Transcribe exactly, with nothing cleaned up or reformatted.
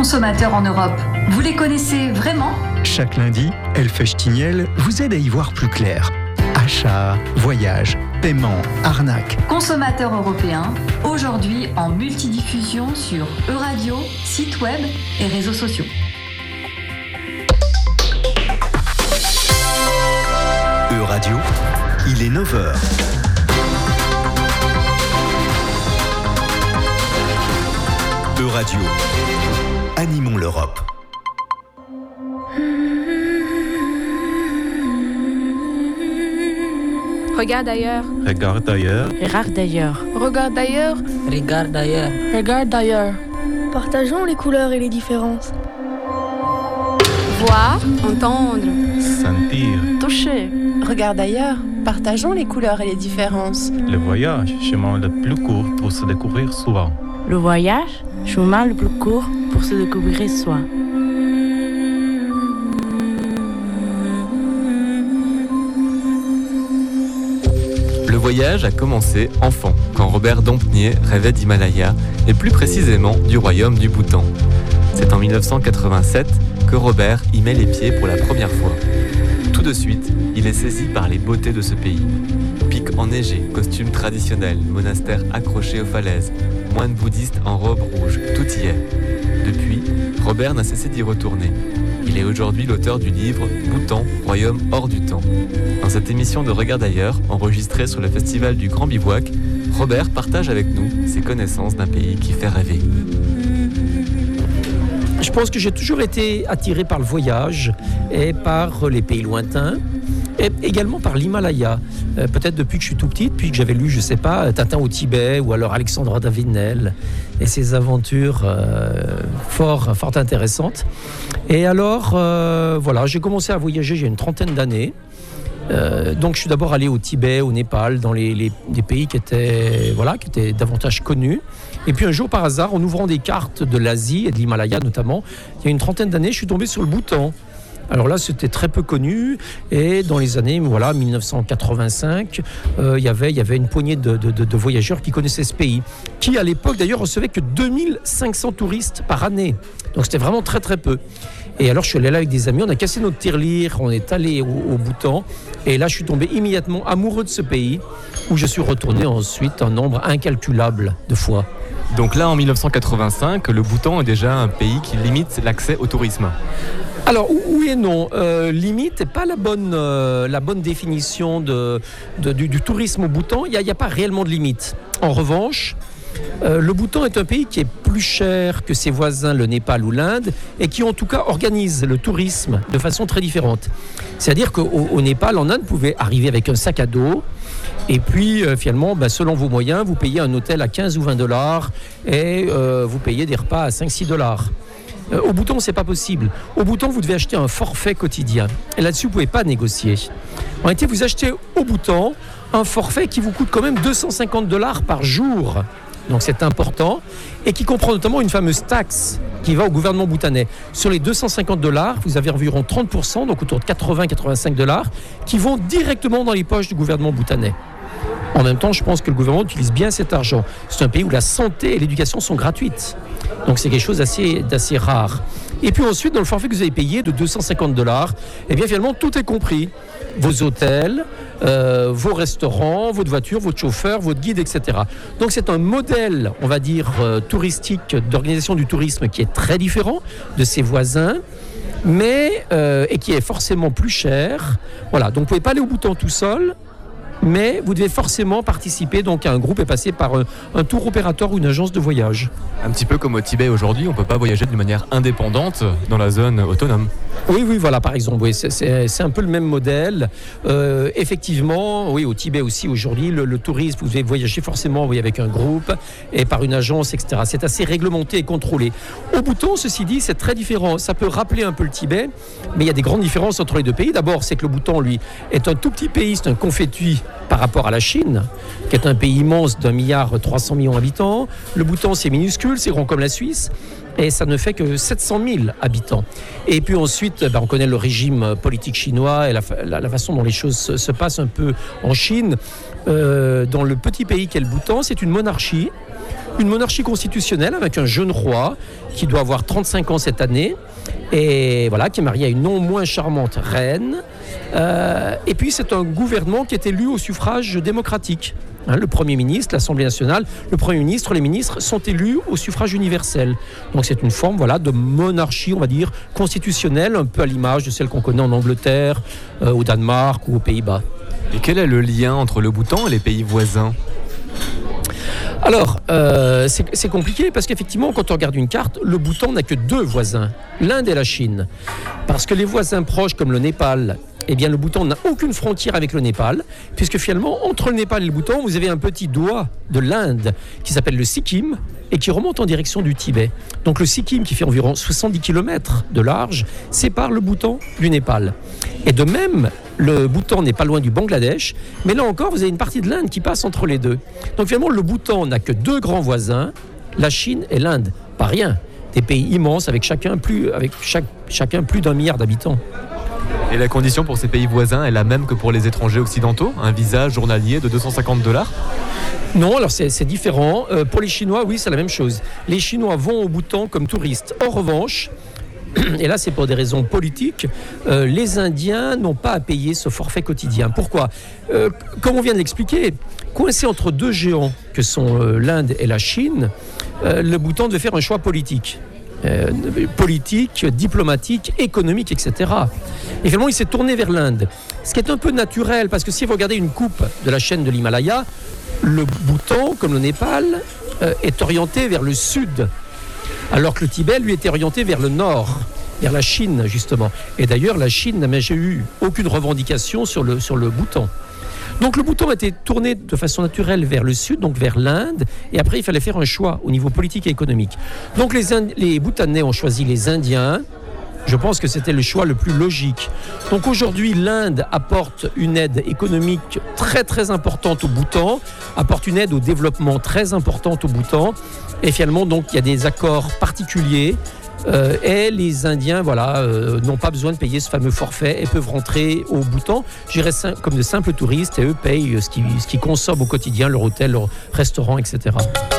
consommateurs en Europe. Vous les connaissez vraiment ? Chaque lundi, Elfèche Tignel vous aide à y voir plus clair. Achat, voyage, paiement, arnaque. Consommateurs européens, aujourd'hui en multidiffusion sur Euradio, site web et réseaux sociaux. Euradio, il est neuf heures. Euradio, animons l'Europe. Regarde ailleurs. Regarde ailleurs. Regarde d'ailleurs. Regarde d'ailleurs. Regarde d'ailleurs. Regarde d'ailleurs. Partageons les couleurs et les différences. Voir, entendre, Sentir. Toucher. Regarde ailleurs. Partageons les couleurs et les différences. Le voyage, chemin le plus court pour se découvrir soi. Le voyage, chemin le plus court pour se découvrir soi. Le voyage a commencé enfant, quand Robert Dompnier rêvait d'Himalaya, et plus précisément du royaume du Bhoutan. C'est en dix-neuf cent quatre-vingt-sept que Robert y met les pieds pour la première fois. Tout de suite, il est saisi par les beautés de ce pays. Pics enneigés, costumes traditionnels, monastères accrochés aux falaises, moines bouddhistes en robe rouge, tout y est. Depuis, Robert n'a cessé d'y retourner. Il est aujourd'hui l'auteur du livre « Bhoutan, royaume hors du temps ». Dans cette émission de Regarde ailleurs, enregistrée sur le festival du Grand Bivouac, Robert partage avec nous ses connaissances d'un pays qui fait rêver. Je pense que j'ai toujours été attiré par le voyage et par les pays lointains et également par l'Himalaya. Euh, peut-être depuis que je suis tout petit, depuis que j'avais lu, je sais pas, Tintin au Tibet ou alors Alexandra David-Néel et ses aventures euh, fort, fort intéressantes. Et alors, euh, voilà, j'ai commencé à voyager, j'ai une trentaine d'années. Euh, donc je suis d'abord allé au Tibet, au Népal, dans les, les, les pays qui étaient, voilà, qui étaient davantage connus. Et puis un jour par hasard, en ouvrant des cartes de l'Asie et de l'Himalaya notamment, il y a une trentaine d'années, je suis tombé sur le Bhoutan. Alors là, c'était très peu connu, et dans les années voilà, dix-neuf cent quatre-vingt-cinq, euh, y avait, y avait une poignée de, de, de, de voyageurs qui connaissaient ce pays, qui à l'époque d'ailleurs recevait que deux mille cinq cents touristes par année. Donc c'était vraiment très très peu. Et alors je suis allé là avec des amis, on a cassé notre tirelire, on est allé au, au Bhoutan, et là je suis tombé immédiatement amoureux de ce pays, où je suis retourné ensuite un nombre incalculable de fois. Donc là, en dix-neuf cent quatre-vingt-cinq, le Bhoutan est déjà un pays qui limite l'accès au tourisme. Alors oui et non, euh, limite n'est pas la bonne, euh, la bonne définition de, de, du, du tourisme au Bhoutan, il n'y a, a pas réellement de limite. En revanche, euh, le Bhoutan est un pays qui est plus cher que ses voisins, le Népal ou l'Inde, et qui en tout cas organise le tourisme de façon très différente. C'est-à-dire qu'au au Népal, en Inde, vous pouvez arriver avec un sac à dos, et puis euh, finalement, ben, selon vos moyens, vous payez un hôtel à quinze ou vingt dollars, et euh, vous payez des repas à cinq six dollars. Euh, au Bhoutan, c'est pas possible. Au Bhoutan, vous devez acheter un forfait quotidien. Et là-dessus, vous pouvez pas négocier. En réalité, vous achetez au Bhoutan un forfait qui vous coûte quand même deux cent cinquante dollars par jour. Donc c'est important. Et qui comprend notamment une fameuse taxe qui va au gouvernement bhoutanais. Sur les deux cent cinquante dollars, vous avez environ trente pour cent, donc autour de quatre-vingts à quatre-vingt-cinq dollars, qui vont directement dans les poches du gouvernement bhoutanais. En même temps, je pense que le gouvernement utilise bien cet argent. C'est un pays où la santé et l'éducation sont gratuites. Donc c'est quelque chose d'assez, d'assez rare. Et puis ensuite, dans le forfait que vous avez payé de deux cent cinquante dollars, eh bien finalement, tout est compris. Vos hôtels, euh, vos restaurants, votre voiture, votre chauffeur, votre guide, et cetera. Donc c'est un modèle, on va dire, euh, touristique, d'organisation du tourisme qui est très différent de ses voisins, mais, euh, et qui est forcément plus cher. Voilà, donc vous ne pouvez pas aller au Bhoutan tout seul, mais vous devez forcément participer donc à un groupe et passer par un, un tour opérateur ou une agence de voyage. Un petit peu comme au Tibet aujourd'hui, on ne peut pas voyager d'une manière indépendante dans la zone autonome. Oui, oui, voilà, par exemple, oui, c'est, c'est, c'est un peu le même modèle. Euh, effectivement, oui, au Tibet aussi, aujourd'hui, le, le tourisme, vous devez voyager forcément oui, avec un groupe et par une agence, et cetera. C'est assez réglementé et contrôlé. Au Bhoutan, ceci dit, c'est très différent. Ça peut rappeler un peu le Tibet, mais il y a des grandes différences entre les deux pays. D'abord, c'est que le Bhoutan, lui, est un tout petit pays, c'est un confetti par rapport à la Chine, qui est un pays immense d'un milliard trois cents millions d'habitants. Le Bhoutan, c'est minuscule, c'est grand comme la Suisse. Et ça ne fait que sept cent mille habitants. Et puis ensuite, ben, on connaît le régime politique chinois et la, la, la façon dont les choses se, se passent un peu en Chine. Euh, dans le petit pays qu'est le Bhoutan, c'est une monarchie une monarchie constitutionnelle avec un jeune roi qui doit avoir trente-cinq ans cette année et voilà, qui est marié à une non moins charmante reine. Euh, et puis c'est un gouvernement qui est élu au suffrage démocratique. Hein, le Premier ministre, l'Assemblée nationale, le Premier ministre, les ministres sont élus au suffrage universel. Donc c'est une forme voilà, de monarchie, on va dire, constitutionnelle, un peu à l'image de celle qu'on connaît en Angleterre, euh, au Danemark ou aux Pays-Bas. Et quel est le lien entre le Bhoutan et les pays voisins ? Alors, euh, c'est, c'est compliqué parce qu'effectivement, quand on regarde une carte, le Bhoutan n'a que deux voisins, l'Inde et la Chine. Parce que les voisins proches comme le Népal, eh bien le Bhoutan n'a aucune frontière avec le Népal, puisque finalement, entre le Népal et le Bhoutan, vous avez un petit doigt de l'Inde qui s'appelle le Sikkim et qui remonte en direction du Tibet. Donc le Sikkim, qui fait environ soixante-dix kilomètres de large, sépare le Bhoutan du Népal. Et de même, le Bhoutan n'est pas loin du Bangladesh, mais là encore, vous avez une partie de l'Inde qui passe entre les deux. Donc finalement, le Bhoutan n'a que deux grands voisins, la Chine et l'Inde. Pas rien, des pays immenses avec chacun plus, avec chaque, chacun plus d'un milliard d'habitants. Et la condition pour ces pays voisins est la même que pour les étrangers occidentaux ? Un visa journalier de deux cent cinquante dollars ? Non, alors c'est, c'est différent. Euh, pour les Chinois, oui, c'est la même chose. Les Chinois vont au Bhoutan comme touristes. En revanche, et là c'est pour des raisons politiques, euh, les Indiens n'ont pas à payer ce forfait quotidien. Pourquoi ? euh, Comme on vient de l'expliquer, coincé entre deux géants que sont euh, l'Inde et la Chine, euh, le Bhoutan devait faire un choix politique. Euh, politique, diplomatique, économique, et cetera. Et finalement, il s'est tourné vers l'Inde. Ce qui est un peu naturel, parce que si vous regardez une coupe de la chaîne de l'Himalaya, le Bhoutan, comme le Népal, euh, est orienté vers le sud, alors que le Tibet, lui, était orienté vers le nord, vers la Chine, justement. Et d'ailleurs, la Chine n'a jamais eu aucune revendication sur le, sur le Bhoutan. Donc le Bhoutan a été tourné de façon naturelle vers le sud, donc vers l'Inde, et après il fallait faire un choix au niveau politique et économique. Donc les, Ind- les Bhoutanais ont choisi les Indiens. Je pense que c'était le choix le plus logique. Donc aujourd'hui, l'Inde apporte une aide économique très très importante au Bhoutan, apporte une aide au développement très importante au Bhoutan, et finalement donc il y a des accords particuliers. Euh, et les Indiens voilà, euh, n'ont pas besoin de payer ce fameux forfait et peuvent rentrer au Bhoutan, je dirais, comme de simples touristes, et eux payent ce qu'ils, ce qu'ils consomment au quotidien, leur hôtel, leur restaurant, et cetera.